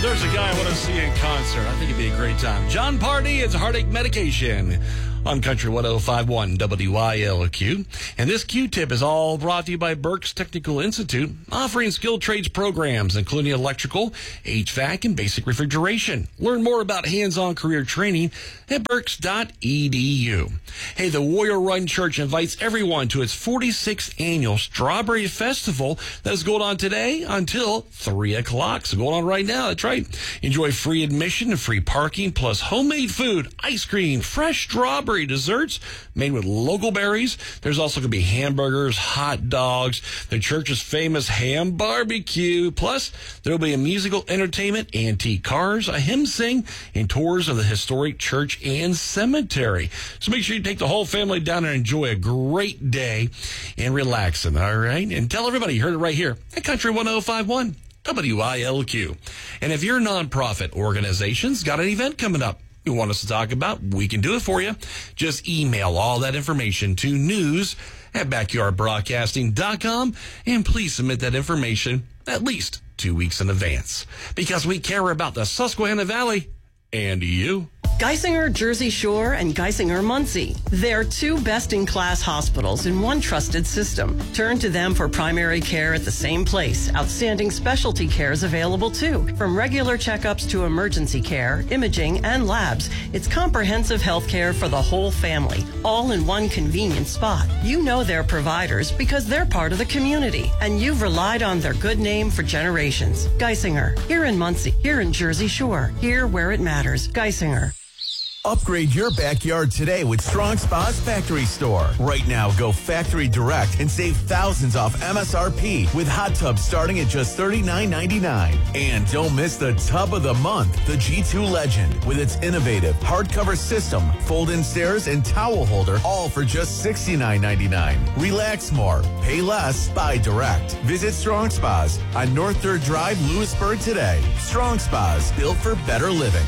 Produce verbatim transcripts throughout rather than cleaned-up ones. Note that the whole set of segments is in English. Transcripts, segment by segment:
there's a guy I want to see in concert. I think it'd be a great time. John Party, it's Heartache Medication on Country one oh five point one W I L Q. And this Q-tip is all brought to you by Berks Technical Institute, offering skilled trades programs, including electrical, H V A C, and basic refrigeration. Learn more about hands-on career training at berks dot e d u. Hey, the Warrior Run Church invites everyone to its forty-sixth annual Strawberry Festival that is going on today until three o'clock. So going on right now, that's right. Enjoy free admission and free parking, plus homemade food, ice cream, fresh strawberry desserts made with local berries. There's also going to be hamburgers, hot dogs, the church's famous ham barbecue. Plus, there will be a musical entertainment, antique cars, a hymn sing, and tours of the historic church and cemetery. So make sure you take the whole family down and enjoy a great day and relaxing, all right? And tell everybody you heard it right here at Country one oh five point one W I L Q. And if your nonprofit organization's got an event coming up you want us to talk about, we can do it for you. Just email all that information to news at backyard broadcasting dot com, and please submit that information at least two weeks in advance, because we care about the Susquehanna Valley and you. Geisinger Jersey Shore and Geisinger Muncie. They're two best-in-class hospitals in one trusted system. Turn to them for primary care at the same place. Outstanding specialty care is available too. From regular checkups to emergency care, imaging, and labs, it's comprehensive health care for the whole family, all in one convenient spot. You know their providers because they're part of the community, and you've relied on their good name for generations. Geisinger, here in Muncie, here in Jersey Shore, here where it matters. Geisinger. Upgrade your backyard today with Strong Spa's Factory Store. Right now, go factory direct and save thousands off M S R P with hot tubs starting at just thirty-nine ninety-nine. And don't miss the tub of the month, the G two Legend, with its innovative hardcover system, fold-in stairs, and towel holder, all for just sixty-nine ninety-nine. Relax more, pay less, buy direct. Visit Strong Spas on North third Drive, Lewisburg today. Strong Spas, built for better living.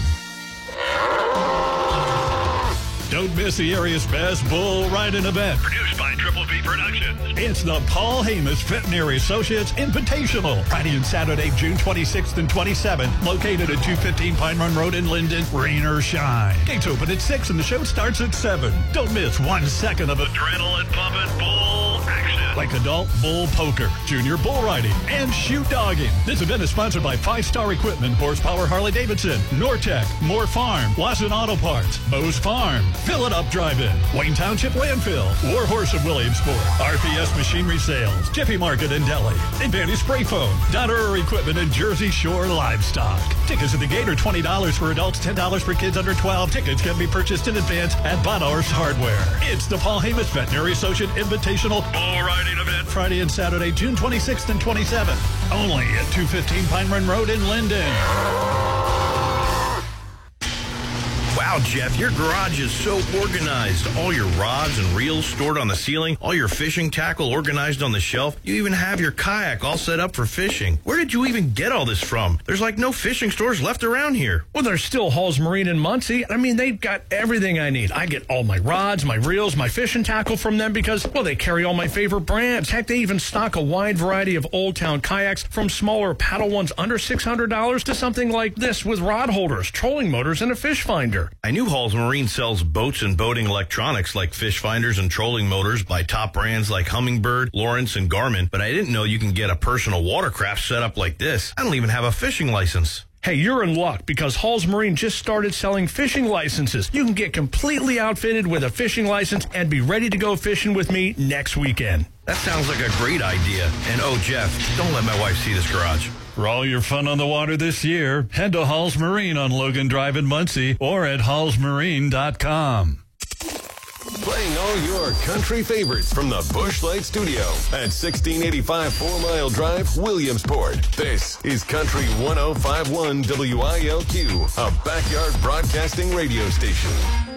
Don't miss the area's best bull riding event. Produced by Triple V Productions. It's the Paul Hamas Veterinary Associates Invitational. Friday and Saturday, June twenty-sixth and twenty-seventh. Located at two fifteen Pine Run Road in Linden. Rain or shine. Gates open at six and the show starts at seven. Don't miss one second of adrenaline pumping bull action. Like adult bull poker, junior bull riding, and shoot dogging. This event is sponsored by Five Star Equipment, Horsepower Harley-Davidson, Nortec, Moore Farm, Wasson Auto Parts, Bose Farm, Fill It Up Drive-In, Wayne Township Landfill, War Horse of Williamsport, R P S Machinery Sales, Jiffy Market in Delhi, Advantage Spray Foam, Donner Equipment, and Jersey Shore Livestock. Tickets at the gate are twenty dollars for adults, ten dollars for kids under twelve. Tickets can be purchased in advance at Bonhorse Hardware. It's the Paul Hamas Veterinary Associate Invitational Bull Riding Event, Friday and Saturday, June twenty-sixth and twenty-seventh. Only at two fifteen Pine Run Road in Linden. Wow, Jeff, your garage is so organized. All your rods and reels stored on the ceiling, all your fishing tackle organized on the shelf. You even have your kayak all set up for fishing. Where did you even get all this from? There's like no fishing stores left around here. Well, there's still Hall's Marine in Muncie. I mean, they've got everything I need. I get all my rods, my reels, my fishing tackle from them because, well, they carry all my favorite brands. Heck, they even stock a wide variety of Old Town kayaks, from smaller paddle ones under six hundred dollars to something like this with rod holders, trolling motors, and a fish finder. I knew Hall's Marine sells boats and boating electronics like fish finders and trolling motors by top brands like Humminbird, Lawrence, and Garmin, but I didn't know you can get a personal watercraft set up like this. I don't even have a fishing license. Hey, you're in luck because Hall's Marine just started selling fishing licenses. You can get completely outfitted with a fishing license and be ready to go fishing with me next weekend. That sounds like a great idea. And oh, Jeff, don't let my wife see this garage. For all your fun on the water this year, head to Hall's Marine on Logan Drive in Muncie or at halls marine dot com. Playing all your country favorites from the Busch Light Studio at sixteen eighty-five Four Mile Drive, Williamsport. This is Country one oh five point one W I L Q, a backyard broadcasting radio station.